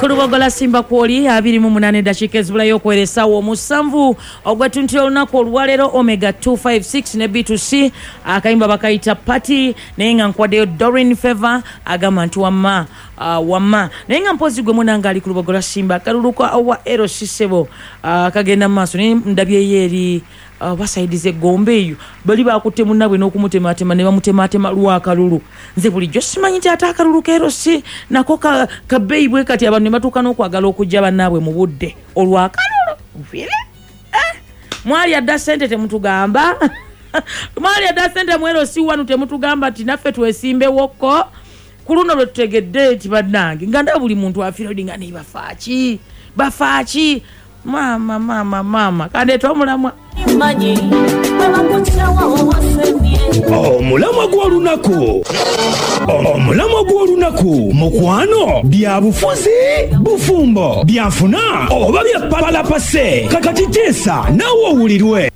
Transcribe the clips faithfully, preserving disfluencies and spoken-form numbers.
Lubogola Simba Kwoli abiri mu munane dakika ezibulayo okweresa wo musanvu ogwetuntira olunaku olwaleero Omega two five six ne B two C akayimba bakayita party naye nga nkwaddeyo Doreen Favor agamba nti wamma uh, wamma naye nga mpozi gwe munanga ali ku Lubogola Simba kaluluka owa Ero Sisebo akagenda uh, maaso ne ndabye eri Uh, basaidize gombe eyo bali bakutte munabwe n'okumutematema ne bamutematema lwakalulu nze bulijjo simanyi nti ate akalulu keero si nako ka, ka beyi bwe kati abantu ne batuuka n'okwagala okujja bannaabwe mu budde olwakalulu ufire eh? mwali adda ssente temutugamba mwali adda ssente mwero si wanu temutugamba ti naffe twesimbewokko ku luno lwe tutegedde ti bannange nga ndaba buli muntu afira odinga ne bafaaki bafaaki mama mama mama kande tomulamwa manyi babakutyawa wawasendye omulamwa gw'olunaku omulamwa gw'olunaku mukwano bya bufuzi bufumbo byafuna oba bya palapase kakati teesa nawe owulirwe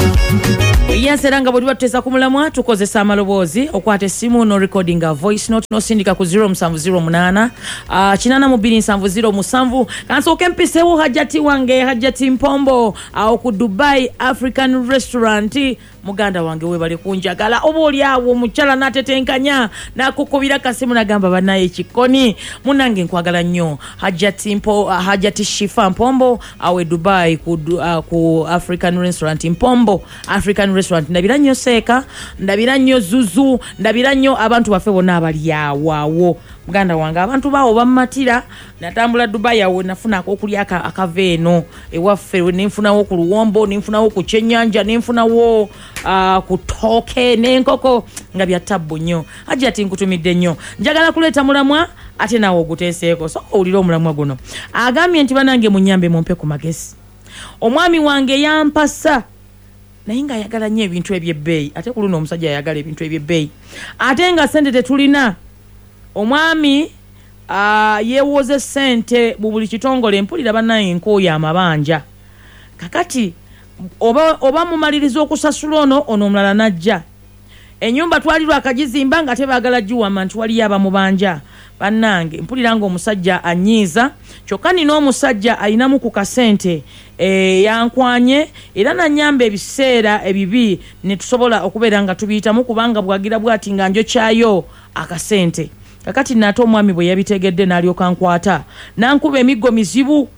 Yanseranga bodi bateza kumulamwa tukozesa amaloboozi okwata essimu no recording a voice note no sindika ku zero seven zero eight uh, kinana mu two seven zero seven kansoke mpisewo hajati wange hajati mpombo au ku Dubai African Restaurant muganda wange we bali kunjagala oboli awo muchala natetenkanya nakukubira kasimu nagamba banaye chikoni munange nkwagala nnyo hajati mpo uh, hajati shifa mpombo awe Dubai ku, uh, ku African Restaurant mpombo African Restaurant ndabira nnyo seeka ndabira nnyo zuzu ndabira nnyo abantu baffe bonna abali awo muganda wange abantu bawo bamatira natambula Dubai awo nafuna akokulya akaveeno ewaffe ninfunawo ku luwombo ninfunawo ku kyenyanja ninfunawo uh, ku tooke n'enkoko nga bya tabbu nnyo ajja ati nkutumidde nnyo njagala kuleeta mulamwa ate nawo oguteeseeko so owulira omulamwa guno agambye nti banange munyambe mumpe ku magezi omwami wange yampasa naye nga ayagala nnyo ebintu ebyebbeeyi ate ku luno omusajja ayagala ebintu ebyebbeeyi ate nga sente tetulina omwami uh, yeewoze sente mu buli kitongole mpulira bannaye nkooyo amabanja kakati oba, oba mumaliriza okusasula ono ono omulala najja ennyumba twalirwa akagizimba nga tebaagala giwama nti waliyo abamubanja bannange mpulira nga omusajja anyiiza kyokka nina omusajja ayinamu ku kasente e, yankwanye era nanyamba ebiseera ebibi ne tusobola okubeera nga tubiyitamu kubanga bwagira bwati nga njo kyayo akasente kakati nate omwami bwe yabitegedde n'alyoka nkwata nankuba emiggo mizibu uh,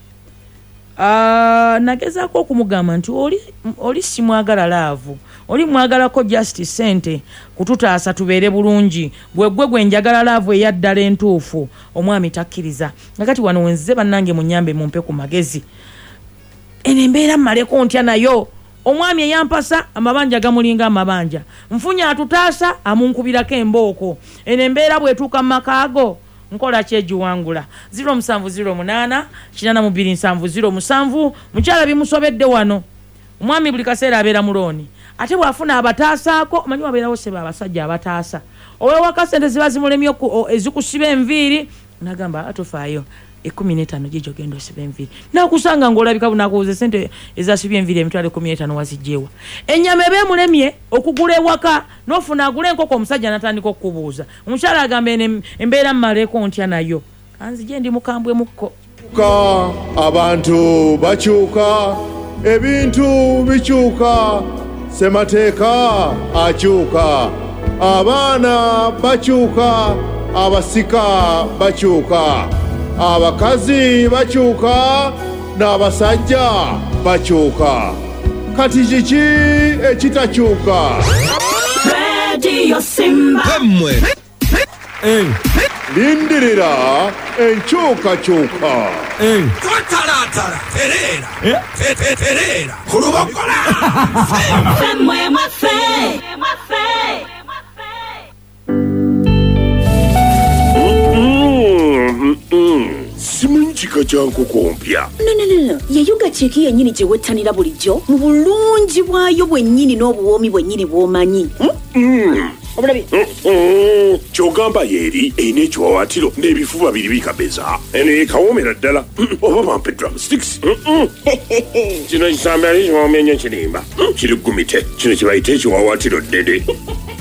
nagezaako okumugamba nti oli, oli si mwagala laavu oli mwagalako just sente kututaasa tubeere bulungi gwe gwe gwe njagala laavu eyaddala entuufu omwami takkiriza kakati wano wenzize bannange munyambe mumpe ku magezi eno embeera mmaleko ntya nayo omwami eyampasa amabanja gamulinga amabanja nfunya atutaasa amunkubirako embooko eno embeera bwetuuka mu makaago nkola kyegiwangula zero seven zero eight kinana mu two seven zero seven mukyala bimusobedde wano omwami buli kaseera abeera mulooni ate bwafuna abataasaako manyi wabeerawo sebe abasajja abataasa olwewaka sente ziba zimulemye ezikusiba enviiri nagamba atufaayo ekumi n'etaano gijjo genda osiba enviiri nakusanga ng'olabika bunakuuze sente ezasibye enviiri emitwalo ekumi n'etaano wazigjewa ennyama eba emulemye okugula ewaka n'ofuna agula enkoko omusajja natandika okukubuuza omukyala agamba embeera mmaleko ntya nayo kanzije ndi mukambwe mukko ka abantu bakyuka ebintu bikyuka semateeka akyuka abaana bakyuka abasika bakyuka abakazi bakyuka n'abasajja bakyuka kati kiki ekitakyuka Radio Simba Hemwe eh lindirira enkyukakyuka eh Taratara terera eh terera Lubogola Femwe mafe mafe simanyi kika kya nkoko mpya no no no no yeyuga kiki yennyini gye wettanira bulijjo mu bulungi bwayo bwennyini n'obuwoomi bwennyini bw'omanyi obulabi kyogamba yeeri erina ekiwawaatiro n'ebifuba biri bikabeza eno ekawoomera ddala oba bampe drumsticks kino kisambe ali kiwoomya nnyo kirimba kiri gumite kino kibayita ekiwawaatiro ddede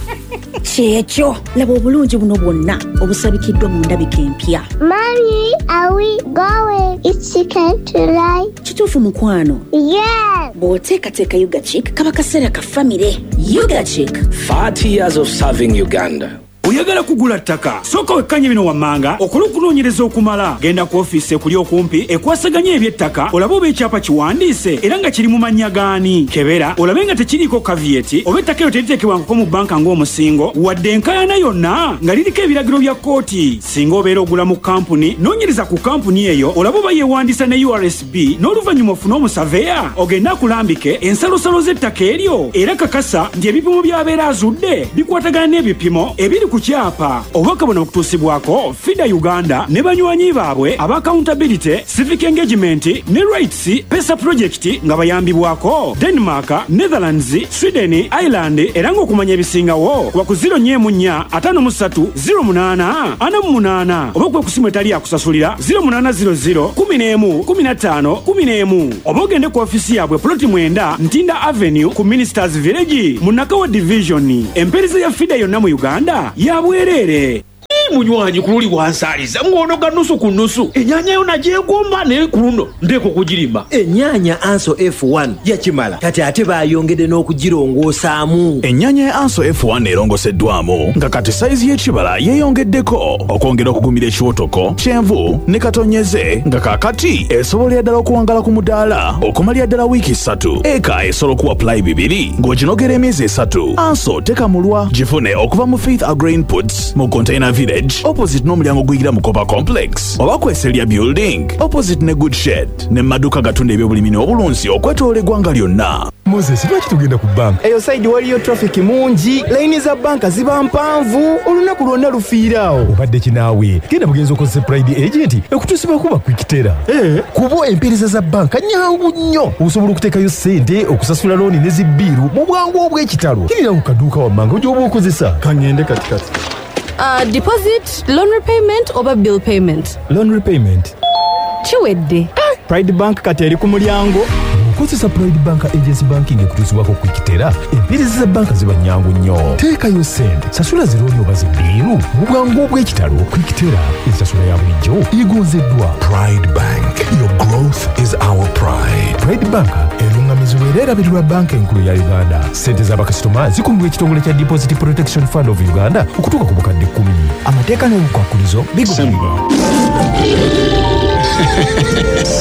kyekyo laba obulungi buno bwonna obusabikiddwa mu ndabika empya. Mommy, are we going? It's chicken tonight. Kituufu mukwano? Yes. Bw'oteekateeka Yuga Chick kaba kaseera ka famire. Yuga Chick, thirty years of serving Uganda. Oyagala kugula ttaka sooka wekkanye bino wammanga okola okunoonyereza okumala genda ku ofiisi ekuli okumpi ekwasaganya eby'ettaka olabe oba ekyapa kiwandiise era nga kiri mu mannya gaani kebera olabe nga tekiriiko kavieti oba ettaka eryo teriteekebwangako mu bbanka ng'omusingo wadde enkaayana yonna nga liriko ebiragiro bya kkooti. Singa obeera ogula mu kampuni noonyereza ku kampuni eyo olabe oba yeewandiisa ne U R S B n'oluvannyuma ofune omusaveya ogenda akulambike ensalosalo z'ettaka eryo era kakasa nti ebipimo by'abeera azudde bikwatagana n'ebipimo ebiri ku kyapa. Obubaka buno bukutuusibwako Fida Uganda ne banywanyi baabwe aba accountability, civic engagement ne rights pesa project nga bayambibwako Denmark, Netherlands, Sweden, Ireland era ng'okumanya ebisingawo kuba ku zero nnya nnya ataano mu ssatu zero munaana ana mu munaana oba kwe kusimu etali akusasulira zero munaana zero zero kumi n'emu kumi na ttaano kumi n'emu oba ogende ku ofisi yaabwe ploti mwenda Ntinda Avenue ku Ministers Village mu Nakawa Division. Empeereza ya Fida yonna mu Uganda ya bwerere. Munywanyi kululi wansaaliza ng'onoga nusu ku nusu. Ennyanya yo nagyegomba naye ku luno ndeeko kugirimba. Ennyanya Anso F one yakimala kati ate baayongedde n'okugirongosaamu. Ennyanya ya Anso F one erongoseddwamu nga kati sayizi y'ekibala yeeyongeddeko okwongera okugumira ekiwotoko kyenvu ne katonyeze nga kaakati esobolera ddala okuwangala ku mudaala okumalira ddala wiiki ssatu. Eka esobola okuwa pulayi bibiri ng'oginogera emyezi esatu. Anso tekamulwa gifune okuva mu Faith Agri Inputs mu Container Village opposite n'omulyango guyingira mu Copa Complex oba kweselya building opposite ne Good Shed ne maduka gatunda ebyobulimi n'obulunzi okwetoola eggwanga lyonna. Moses, lwaki tugenda ku banka? Eyo side waliyo traffic mungi, layini za banka ziba mpanvu, olunaku lwonna lufiiraawo. Obadde kinaawe, genda bugenzi okozesa Pride Agent ekutuusibwa kuba kwikitera. Eh, kuba empeereza za banka nyangu nnyo. Osobola okuteekayo ssente, okusasula looni ne zibbiiru mu bwangu obw'ekitalo. Kirira ku kaduuka wammanga gy'oba okozesa. Kangende katikati. Uh, deposit, loan repayment oba bill payment? Loan repayment. Chiwedde. Pride Bank kati eri ku mulyango. Okozesa Pride Bank Agency Banking ekutuusibwako kwikitera. Empeereza za banka ziba nyangu nnyo. Teekayo ssente, sasula zirooni oba zibbiiru mu bwangu obw'ekitalo. Kwikitera ensasula ya bulijjo egonzeddwa. Pride Bank, your growth is our pride. Pride Bank erungamizibwa era erabirirwa banka enkulu ya Uganda. Ssente z'abakasitoma zikuumibwa ekitongole kya Deposit Protection Fund of Uganda okutuuka ku bukadde kkumi. Amateeka n'obukwakulizo bigobwa.